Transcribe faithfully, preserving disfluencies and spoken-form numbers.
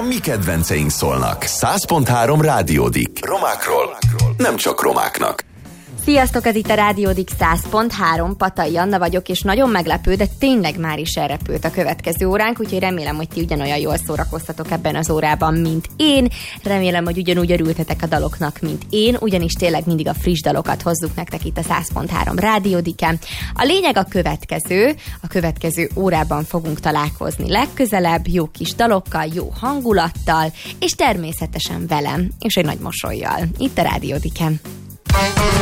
mi kedvenceink szólnak. száz pont három Rádiódik. Romákról, nem csak romáknak. Sziasztok, ez itt a Rádiódik száz pont három, Patai Anna vagyok, és nagyon meglepő, de tényleg már is elrepült a következő óránk, úgyhogy remélem, hogy ti ugyanolyan jól szórakoztatok ebben az órában, mint én. Remélem, hogy ugyanúgy örültetek a daloknak, mint én, ugyanis tényleg mindig a friss dalokat hozzuk nektek itt a száz pont három Rádiódiken. A lényeg a következő, a következő órában fogunk találkozni legközelebb, jó kis dalokkal, jó hangulattal, és természetesen velem, és egy nagy mosollyal. Itt a Rádiódiken.